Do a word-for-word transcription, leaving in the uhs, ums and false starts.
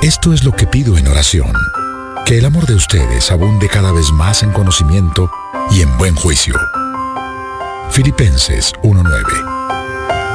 Esto es lo que pido en oración, que el amor de ustedes abunde cada vez más en conocimiento y en buen juicio. Filipenses uno nueve.